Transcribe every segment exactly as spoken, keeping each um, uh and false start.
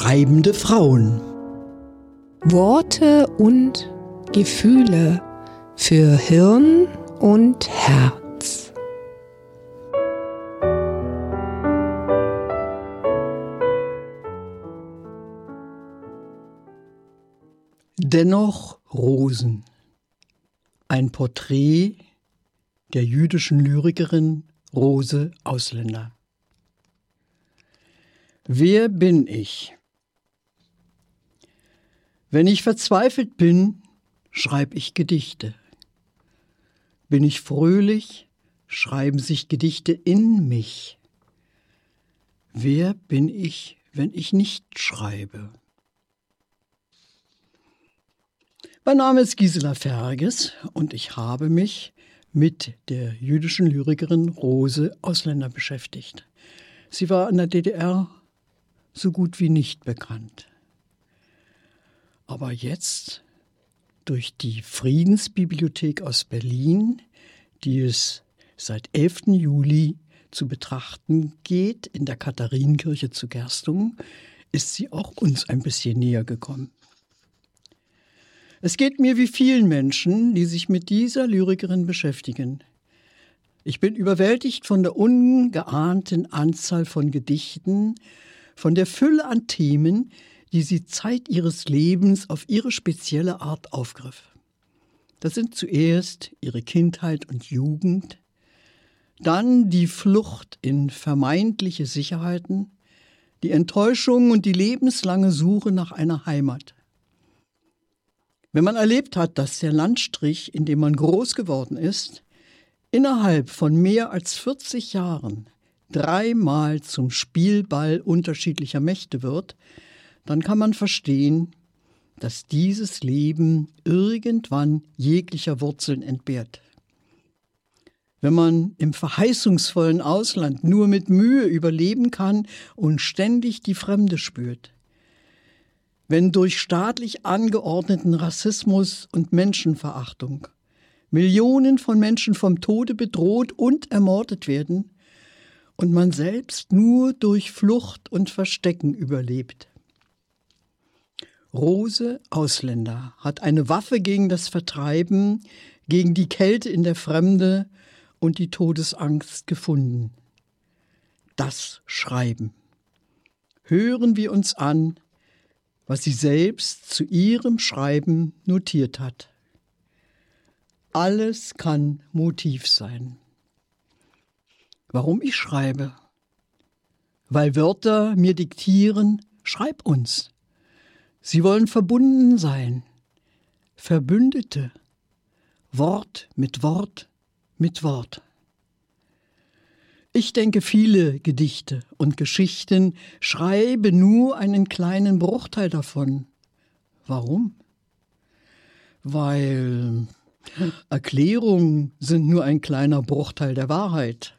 Schreibende Frauen. Worte und Gefühle für Hirn und Herz. Dennoch Rosen. Ein Porträt der jüdischen Lyrikerin Rose Ausländer. Wer bin ich? Wenn ich verzweifelt bin, schreibe ich Gedichte. Bin ich fröhlich, schreiben sich Gedichte in mich. Wer bin ich, wenn ich nicht schreibe? Mein Name ist Gisela Ferges und ich habe mich mit der jüdischen Lyrikerin Rose Ausländer beschäftigt. Sie war in der D D R so gut wie nicht bekannt. Aber jetzt, durch die Friedensbibliothek aus Berlin, die es seit elften Juli zu betrachten geht, in der Katharinenkirche zu Gerstungen, ist sie auch uns ein bisschen näher gekommen. Es geht mir wie vielen Menschen, die sich mit dieser Lyrikerin beschäftigen. Ich bin überwältigt von der ungeahnten Anzahl von Gedichten, von der Fülle an Themen, die sie Zeit ihres Lebens auf ihre spezielle Art aufgriff. Das sind zuerst ihre Kindheit und Jugend, dann die Flucht in vermeintliche Sicherheiten, die Enttäuschung und die lebenslange Suche nach einer Heimat. Wenn man erlebt hat, dass der Landstrich, in dem man groß geworden ist, innerhalb von mehr als vierzig Jahren dreimal zum Spielball unterschiedlicher Mächte wird, dann kann man verstehen, dass dieses Leben irgendwann jeglicher Wurzeln entbehrt. Wenn man im verheißungsvollen Ausland nur mit Mühe überleben kann und ständig die Fremde spürt, wenn durch staatlich angeordneten Rassismus und Menschenverachtung Millionen von Menschen vom Tode bedroht und ermordet werden und man selbst nur durch Flucht und Verstecken überlebt. Rose Ausländer hat eine Waffe gegen das Vertreiben, gegen die Kälte in der Fremde und die Todesangst gefunden. Das Schreiben. Hören wir uns an, was sie selbst zu ihrem Schreiben notiert hat. Alles kann Motiv sein. Warum ich schreibe? Weil Wörter mir diktieren, schreib uns. Sie wollen verbunden sein, Verbündete, Wort mit Wort mit Wort. Ich denke, viele Gedichte und Geschichten, schreibe nur einen kleinen Bruchteil davon. Warum? Weil Erklärungen sind nur ein kleiner Bruchteil der Wahrheit.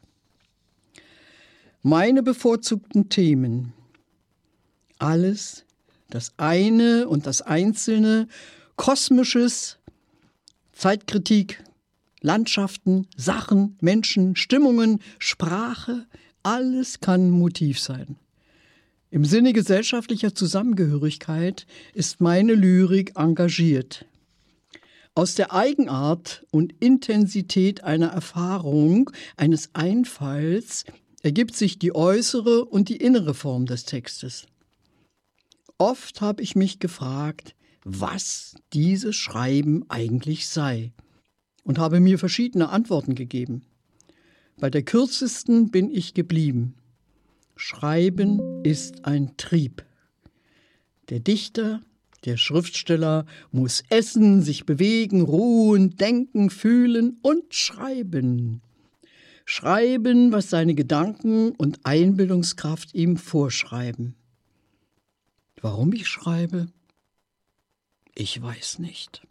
Meine bevorzugten Themen, alles, das eine und das Einzelne, Kosmisches, Zeitkritik, Landschaften, Sachen, Menschen, Stimmungen, Sprache, alles kann Motiv sein. Im Sinne gesellschaftlicher Zusammengehörigkeit ist meine Lyrik engagiert. Aus der Eigenart und Intensität einer Erfahrung, eines Einfalls, ergibt sich die äußere und die innere Form des Textes. Oft habe ich mich gefragt, was dieses Schreiben eigentlich sei, und habe mir verschiedene Antworten gegeben. Bei der kürzesten bin ich geblieben. Schreiben ist ein Trieb. Der Dichter, der Schriftsteller muss essen, sich bewegen, ruhen, denken, fühlen und schreiben. Schreiben, was seine Gedanken und Einbildungskraft ihm vorschreiben. Warum ich schreibe? Ich weiß nicht.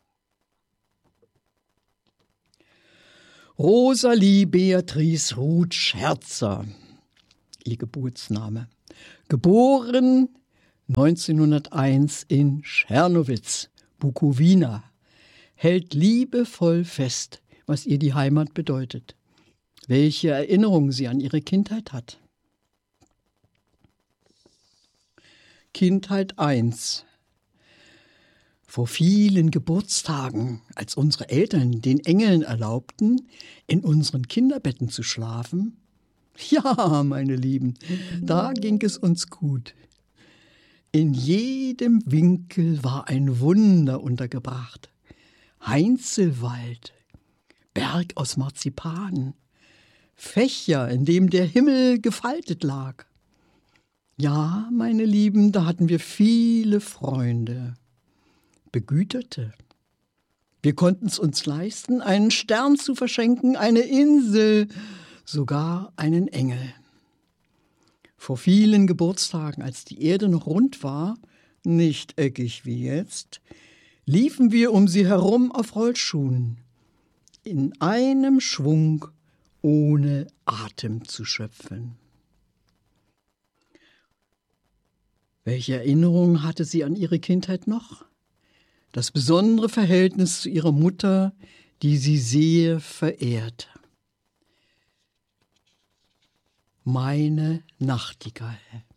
Rosalie Beatrice Ruth Scherzer, ihr Geburtsname. Geboren neunzehnhunderteins in Czernowitz, Bukowina, hält liebevoll fest, was ihr die Heimat bedeutet, welche Erinnerungen sie an ihre Kindheit hat. Kindheit eins. Vor vielen Geburtstagen, als unsere Eltern den Engeln erlaubten, in unseren Kinderbetten zu schlafen, ja, meine Lieben, da ging es uns gut. In jedem Winkel war ein Wunder untergebracht. Heinzelwald, Berg aus Marzipan, Fächer, in dem der Himmel gefaltet lag. Ja, meine Lieben, da hatten wir viele Freunde, Begüterte. Wir konnten es uns leisten, einen Stern zu verschenken, eine Insel, sogar einen Engel. Vor vielen Geburtstagen, als die Erde noch rund war, nicht eckig wie jetzt, liefen wir um sie herum auf Rollschuhen, in einem Schwung, ohne Atem zu schöpfen. Welche Erinnerungen hatte sie an ihre Kindheit noch? Das besondere Verhältnis zu ihrer Mutter, die sie sehr verehrte. Meine Nachtigall.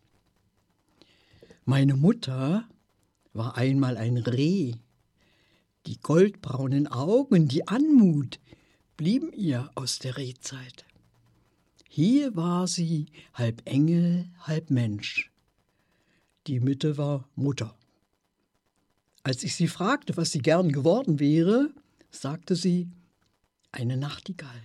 Meine Mutter war einmal ein Reh. Die goldbraunen Augen, die Anmut blieben ihr aus der Rehzeit. Hier war sie halb Engel, halb Mensch. Die Mitte war Mutter. Als ich sie fragte, was sie gern geworden wäre, sagte sie, eine Nachtigall.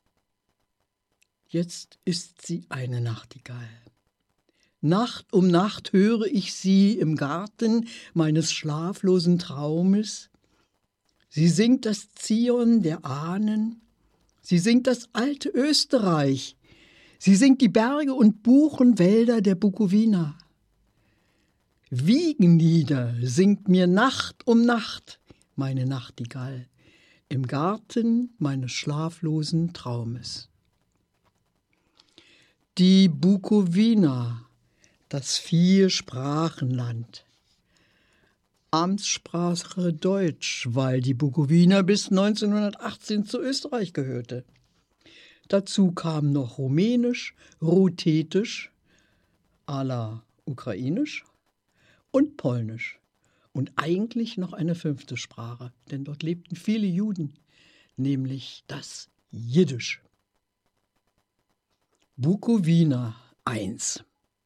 Jetzt ist sie eine Nachtigall. Nacht um Nacht höre ich sie im Garten meines schlaflosen Traumes. Sie singt das Zion der Ahnen, sie singt das alte Österreich, sie singt die Berge und Buchenwälder der Bukowina. Wiegenlieder singt mir Nacht um Nacht, meine Nachtigall, im Garten meines schlaflosen Traumes. Die Bukowina, das Viersprachenland. Amtssprache Deutsch, weil die Bukowina bis neunzehnhundertachtzehn zu Österreich gehörte. Dazu kam noch Rumänisch, Ruthetisch, à la Ukrainisch und Polnisch. Und eigentlich noch eine fünfte Sprache, denn dort lebten viele Juden, nämlich das Jiddisch. Bukowina eins.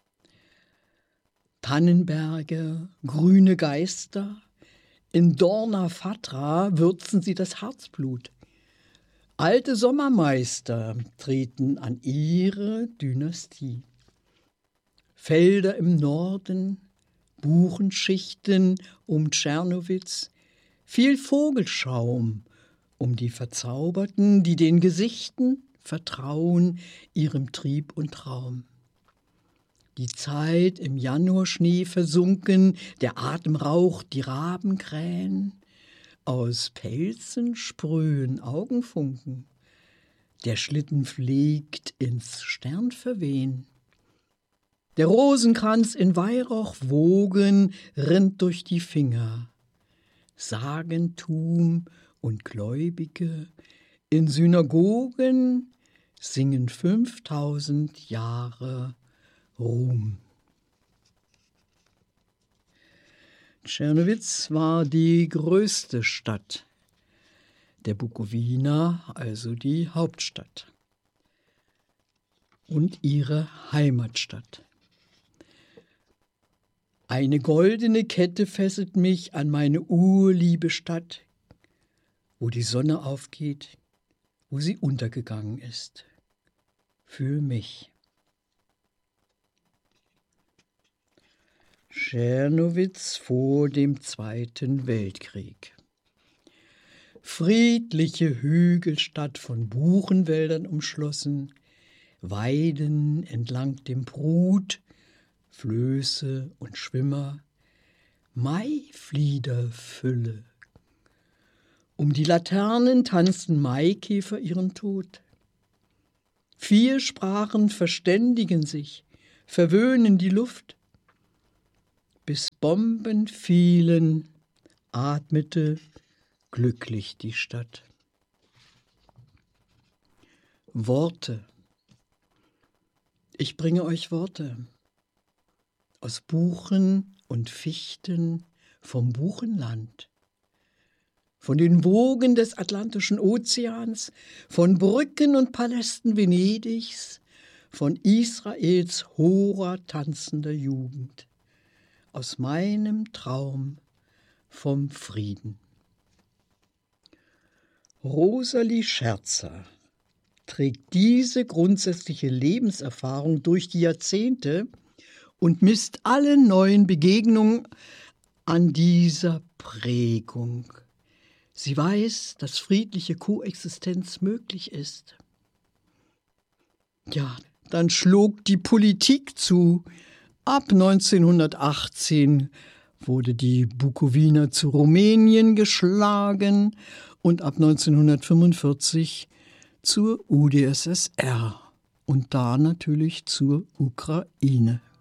Tannenberge, grüne Geister, in Dorna Fatra würzen sie das Herzblut. Alte Sommermeister treten an ihre Dynastie. Felder im Norden, Buchenschichten um Tschernowitz, viel Vogelschaum um die Verzauberten, die den Gesichten vertrauen ihrem Trieb und Traum. Die Zeit im Januarschnee versunken, der Atem raucht die Rabenkrähen, aus Pelzen sprühen Augenfunken, der Schlitten fliegt ins Sternverwehen. Der Rosenkranz in Weihrauchwogen rinnt durch die Finger. Sagentum und Gläubige in Synagogen singen fünftausend Jahre Ruhm. Tschernowitz war die größte Stadt der Bukowina, also die Hauptstadt und ihre Heimatstadt. Eine goldene Kette fesselt mich an meine urliebe Stadt, wo die Sonne aufgeht, wo sie untergegangen ist, für mich. Tschernowitz vor dem Zweiten Weltkrieg. Friedliche Hügelstadt von Buchenwäldern umschlossen, Weiden entlang dem Prut, Flöße und Schwimmer, Maifliederfülle. Um die Laternen tanzen Maikäfer ihren Tod. Vier Sprachen verständigen sich, verwöhnen die Luft. Bis Bomben fielen, atmete glücklich die Stadt. Worte. Ich bringe euch Worte aus Buchen und Fichten vom Buchenland, von den Wogen des Atlantischen Ozeans, von Brücken und Palästen Venedigs, von Israels hoher tanzender Jugend, aus meinem Traum vom Frieden. Rosalie Scherzer trägt diese grundsätzliche Lebenserfahrung durch die Jahrzehnte und misst alle neuen Begegnungen an dieser Prägung. Sie weiß, dass friedliche Koexistenz möglich ist. Ja, dann schlug die Politik zu. Ab neunzehnhundertachtzehn wurde die Bukowina zu Rumänien geschlagen und ab neunzehnhundertfünfundvierzig zur U d S S R und da natürlich zur Ukraine.